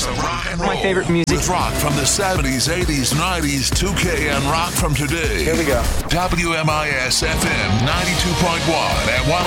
of rock and roll. My favorite music. With rock from the 70s, 80s, 90s, 2K, and rock from today. Here we go. WMIS FM 92.1 at 1.